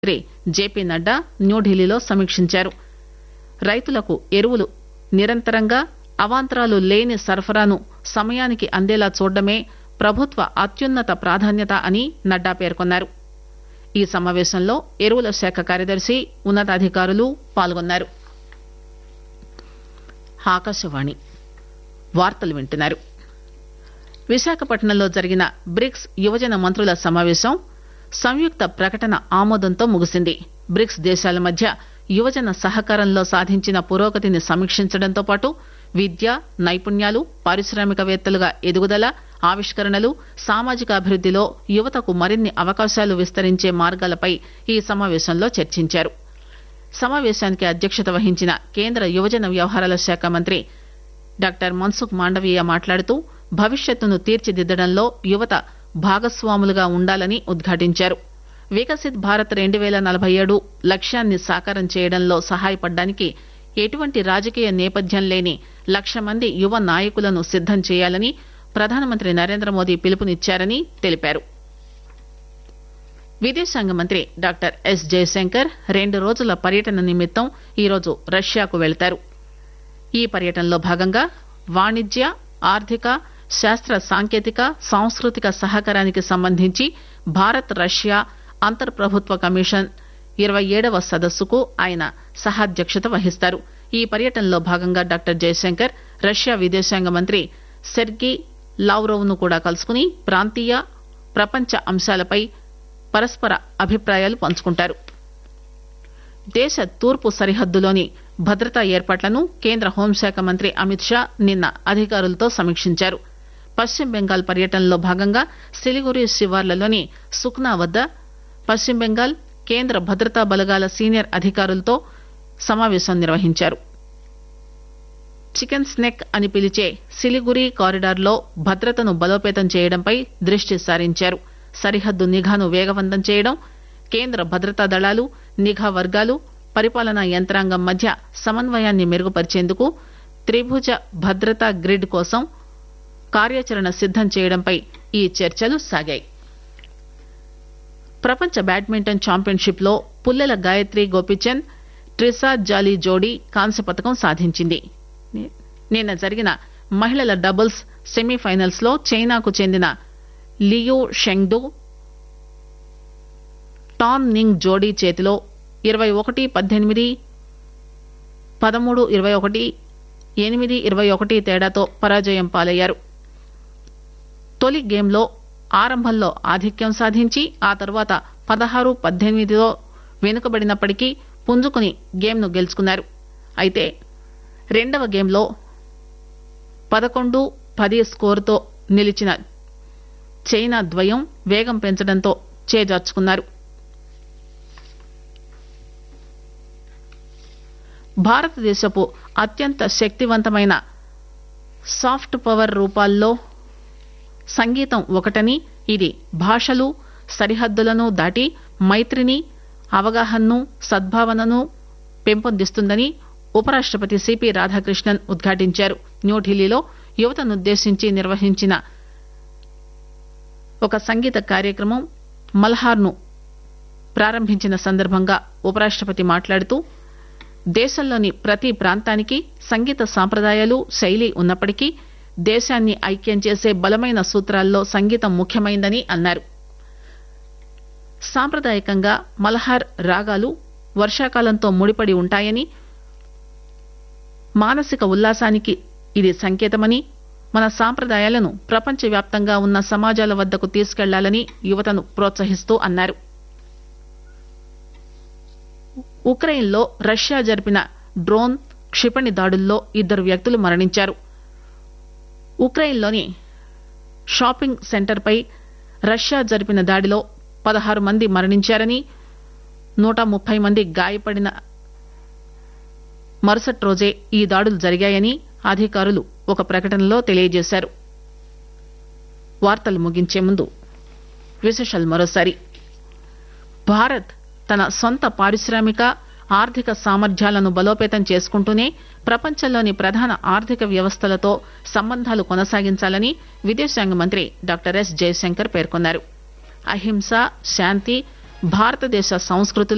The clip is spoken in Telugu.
మంత్రి జేపీ నడ్డా న్యూఢిల్లీలో సమీక్షించారు. రైతులకు ఎరువులు నిరంతరంగా అవాంతరాలు లేని సరఫరాను సమయానికి అందేలా చూడడమే ప్రభుత్వ అత్యున్నత ప్రాధాన్యత అని నడ్డా పేర్కొన్నారు. ఈ సమావేశంలో ఎరువుల శాఖ కార్యదర్శి ఉన్నతాధికారులు పాల్గొన్నారు. ఆకాశవాణి వార్తలు వింటున్నారు. విశాఖపట్నంలో జరిగిన బ్రిక్స్ యువజన మంత్రుల సమావేశం సంయుక్త ప్రకటన ఆమోదంతో ముగిసింది. బ్రిక్స్ దేశాల మధ్య యువజన సహకారంలో సాధించిన పురోగతిని సమీక్షించడంతో పాటు విద్య, నైపుణ్యాలు, పారిశ్రామికవేత్తలుగా ఎదుగుదల, ఆవిష్కరణలు, సామాజిక అభివృద్దిలో యువతకు మరిన్ని అవకాశాలు విస్తరించే మార్గాలపై ఈ సమావేశంలో చర్చించారు. సమావేశానికి అధ్యక్షత వహించిన కేంద్ర యువజన వ్యవహారాల శాఖ మంత్రి డాక్టర్ మన్సుఖ్ మాండవీయ మాట్లాడుతూ భవిష్యత్తును తీర్చిదిద్దడంలో యువత భాగస్వాములుగా ఉండాలని ఉద్ఘాటించారు. వికసిత్ భారత్ 2047 లక్ష్యాన్ని సాకారం చేయడంలో సహాయపడడానికి ఎటువంటి రాజకీయ నేపథ్యం లేని 1,00,000 మంది యువ నాయకులను సిద్దం చేయాలని ప్రధానమంత్రి నరేంద్ర మోదీ పిలుపునిచ్చారని తెలిపారు. విదేశాంగ మంత్రి డాక్టర్ ఎస్ జయశంకర్ 2 రోజుల పర్యటన నిమిత్తం ఈరోజు రష్యాకు వెళతారు. ఈ పర్యటనలో భాగంగా వాణిజ్య, ఆర్థిక, శాస్త్ర సాంకేతిక, సాంస్కృతిక సహకారానికి సంబంధించి భారత్ రష్యా అంతర్ ప్రభుత్వ కమిషన్ 27వ సదస్సుకు ఆయన సహాధ్యక్షత వహిస్తారు. ఈ పర్యటనలో భాగంగా డాక్టర్ జయశంకర్ రష్యా విదేశాంగ మంత్రి సెర్గీ లావ్రోవ్ ను కూడా కలుసుకుని ప్రాంతీయ, ప్రపంచ అంశాలపై పరస్పర అభిప్రాయాలు పంచుకుంటారు. దేశ తూర్పు సరిహద్దులోని భద్రతా ఏర్పాట్లను కేంద్ర హోంశాఖ మంత్రి అమిత్ షా నిన్న అధికారులతో సమీక్షించారు. పశ్చిమ బెంగాల్ పర్యటనలో భాగంగా సిలిగురి శివార్లలోని సుఖ్నా వద్ద పశ్చిమ బెంగాల్ కేంద్ర భద్రతా బలగాల సీనియర్ అధికారులతో సమావేశం నిర్వహించారు. చికెన్ స్నెక్ అని పిలిచే సిలిగురి కారిడార్లో భద్రతను బలోపేతం చేయడంపై దృష్టి సారించారు. సరిహద్దు నిఘాను వేగవంతం చేయడం, కేంద్ర భద్రతా దళాలు, నిఘా వర్గాలు, పరిపాలనా యంత్రాంగం మధ్య సమన్వయాన్ని మెరుగుపరిచేందుకు త్రిభుజ భద్రతా గ్రిడ్ కోసం కార్యాచరణ సిద్దం చేయడంపై ఈ చర్చలు సాగాయి. ప్రపంచ బ్యాడ్మింటన్ ఛాంపియన్షిప్ లో పుల్లెల గాయత్రి గోపీచంద్, ట్రిసా జాలీ జోడీ కాంస్య పతకం సాధించింది. నిన్న జరిగిన మహిళల డబుల్స్ సెమీఫైనల్స్ లో చైనాకు చెందిన లియూ షెంగ్డు, టాన్ నింగ్ జోడీ చేతిలో 21-18, 13-21, 8-21 తేడాతో పరాజయం పాలయ్యారు. తొలి గేమ్లో ఆరంభంలో ఆధిక్యం సాధించి ఆ తర్వాత 16-18తో వెనుకబడినప్పటికీ పుంజుకుని గేమ్ను గెలుచుకున్నారు. అయితే రెండవ గేమ్లో 11-10 స్కోరుతో నిలిచిన చైనా ద్వయం వేగం పెంచడంతో చేజార్చుకున్నారు. భారతదేశపు అత్యంత శక్తివంతమైన సాఫ్ట్ పవర్ రూపాల్లో సంగీతం ఒకటని, ఇది భాషలు, సరిహద్దులను దాటి మైత్రిని, అవగాహనను, సద్భావనను పెంపొందిస్తుందని ఉపరాష్టపతి సిపి రాధాకృష్ణన్ ఉద్ఘాటించారు. న్యూఢిల్లీలో యువతనుద్దేశించి నిర్వహించిన ఒక సంగీత కార్యక్రమం మల్హార్ను ప్రారంభించిన సందర్భంగా ఉపరాష్టపతి మాట్లాడుతూ దేశంలోని ప్రతి ప్రాంతానికి సంగీత సాంప్రదాయాలు, శైలి ఉన్నప్పటికీ దేశాన్ని ఐక్యం చేసే బలమైన సూత్రాల్లో సంగీతం ముఖ్యమైందని అన్నారు. సాంప్రదాయకంగా మల్హార్ రాగాలు వర్షాకాలంతో ముడిపడి ఉంటాయని, మానసిక ఉల్లాసానికి ఇది సంకేతమని, మన సాంప్రదాయాలను ప్రపంచవ్యాప్తంగా ఉన్న సమాజాల వద్దకు తీసుకెళ్లాలని యువతను ప్రోత్సహిస్తూ అన్నారు. ఉక్రెయిన్లో రష్యా జరిపిన డ్రోన్, క్షిపణి దాడుల్లో 2 వ్యక్తులు మరణించారు. ఉక్రెయిన్లోని షాపింగ్ సెంటర్పై రష్యా జరిపిన దాడిలో 16 మంది మరణించారని, 130 మంది గాయపడిన మరుసటి రోజే ఈ దాడులు జరిగాయని అధికారులు ఒక ప్రకటనలో తెలియజేశారు. వార్తలు ముగించే ముందు విశేషాలు మరోసారి. భారత్ తన సొంత పారిశ్రామిక, ఆర్థిక సామర్థ్యాలను బలోపేతం చేసుకుంటూనే ప్రపంచంలోని ప్రధాన ఆర్థిక వ్యవస్థలతో సంబంధాలు కొనసాగించాలని విదేశాంగ మంత్రి డాక్టర్ ఎస్ జయశంకర్ పేర్కొన్నారు. అహింస, శాంతి భారతదేశ సంస్కృతిలో